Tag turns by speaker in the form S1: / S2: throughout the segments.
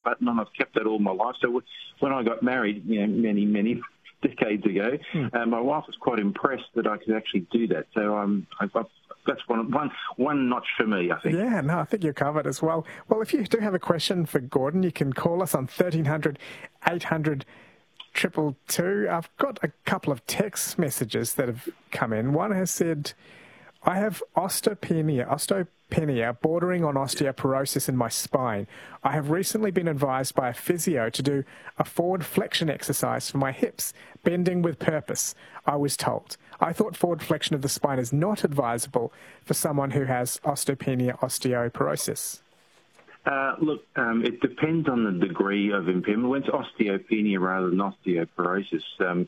S1: button on. I've kept that all my life. So when I got married, many decades ago, my wife was quite impressed that I could actually do that. So that's one notch for me, I think.
S2: Yeah, no, I think you're covered as well. Well, if you do have a question for Gordon, you can call us on 1300 800 222. I've got a couple of text messages that have come in. One has said, I have osteopenia bordering on osteoporosis in my spine. I have recently been advised by a physio to do a forward flexion exercise for my hips, bending with purpose, I was told. I thought forward flexion of the spine is not advisable for someone who has osteoporosis.
S1: Look, it depends on the degree of impairment. When it's osteopenia rather than osteoporosis,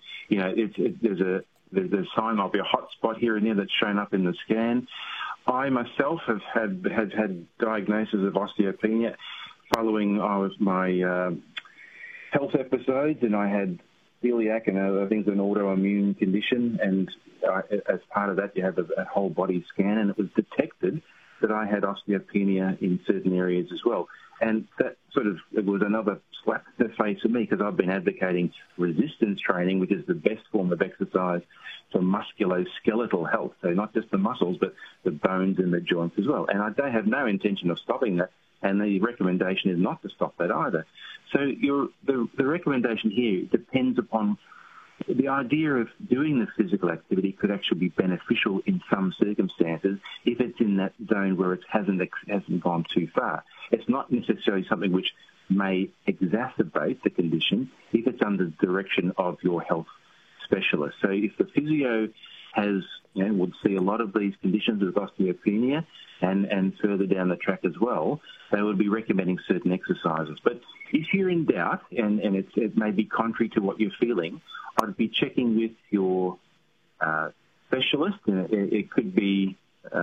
S1: there's a sign might be a hot spot here and there that's shown up in the scan. I myself have had diagnosis of osteopenia following my health episodes, and I had celiac and other things, an autoimmune condition, and as part of that you have a whole body scan, and it was detected that I had osteopenia in certain areas as well. And that it was another slap in the face of me, because I've been advocating resistance training, which is the best form of exercise for musculoskeletal health. So not just the muscles, but the bones and the joints as well. And I have no intention of stopping that. And the recommendation is not to stop that either. So the recommendation here depends upon the idea of doing the physical activity could actually be beneficial in some circumstances if it's in that zone where it hasn't gone too far. It's not necessarily something which may exacerbate the condition if it's under the direction of your health specialist. So if the physio would see a lot of these conditions with osteopenia and further down the track as well, they would be recommending certain exercises. But if you're in doubt and it may be contrary to what you're feeling, I'd be checking with your specialist. It could be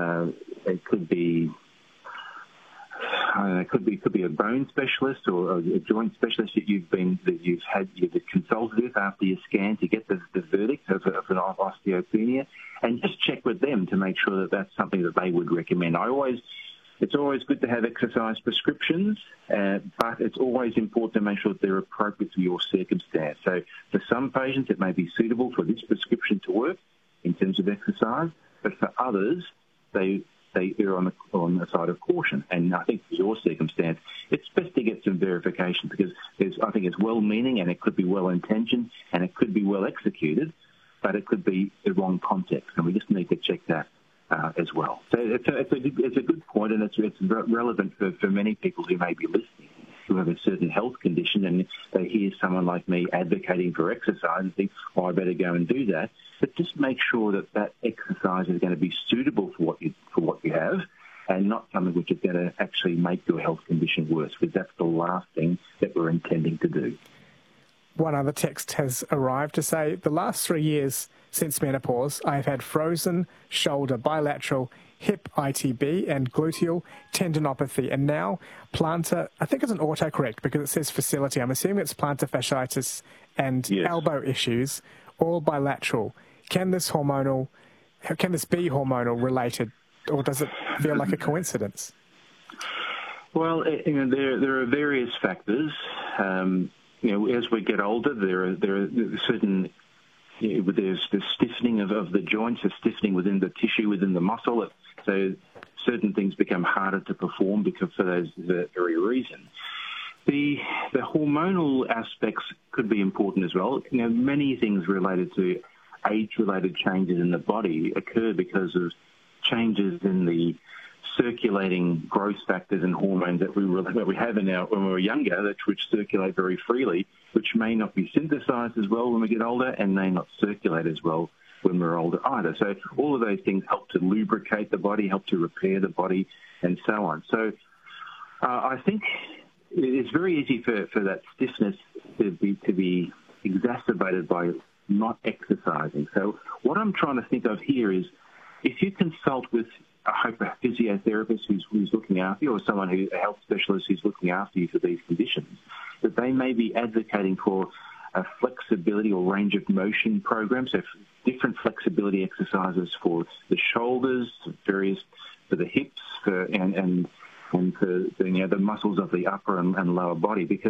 S1: a bone specialist or a joint specialist that you've consulted with after your scan to get the verdict of an osteopenia, and just check with them to make sure that that's something that they would recommend. It's always good to have exercise prescriptions, but it's always important to make sure that they're appropriate to your circumstance. So for some patients, it may be suitable for this prescription to work in terms of exercise, but for others, they err on the side of caution. And I think for your circumstance, it's best to get some verification, because I think it's well-meaning and it could be well-intentioned and it could be well-executed, but it could be the wrong context, and we just need to check that as well. So it's a good point, and it's relevant for many people who may be listening, who have a certain health condition, and they hear someone like me advocating for exercise and think, oh, I better go and do that. But just make sure that exercise is going to be suitable for what you have, and not something which is going to actually make your health condition worse, because that's the last thing that we're intending to do.
S2: One other text has arrived to say, the last 3 years since menopause, I have had frozen shoulder bilateral hip ITB and gluteal tendinopathy, and now plantar, I think it's an autocorrect because it says facility. I'm assuming it's plantar fasciitis and elbow issues, all bilateral. Can this be hormonal related, or does it feel like a coincidence?
S1: Well, there are various factors. As we get older, there are certain. There's the stiffening of the joints, the stiffening within the tissue, within the muscle. So certain things become harder to perform for that very reason. The hormonal aspects could be important as well. Many things related to age-related changes in the body occur because of changes in the circulating growth factors and hormones that we have when we were younger, which circulate very freely, which may not be synthesized as well when we get older and may not circulate as well when we're older either. So all of those things help to lubricate the body, help to repair the body, and so on. So I think it's very easy for that stiffness to be exacerbated by not exercising. So what I'm trying to think of here is, if you consult with a physiotherapist who's looking after you, or a health specialist who's looking after you for these conditions, that they may be advocating for a flexibility or range of motion program, so different flexibility exercises for the shoulders, for the hips, and for the muscles of the upper and lower body, because